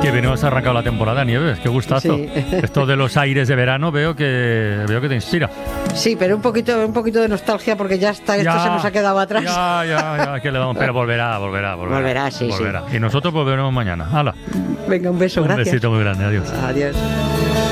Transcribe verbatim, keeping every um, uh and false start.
Que venimos arrancado la temporada, Nieves, qué gustazo. Sí. Esto de los aires de verano veo que veo que te inspira. Sí, pero un poquito, un poquito de nostalgia porque ya está, esto Ya, se nos ha quedado atrás. Ya, ya, ya, que le damos, pero volverá, volverá, volverá. Volverá, sí, volverá. Sí. Y nosotros volveremos mañana. Hala. Venga, un beso, un gracias. Un besito muy grande, adiós. Adiós.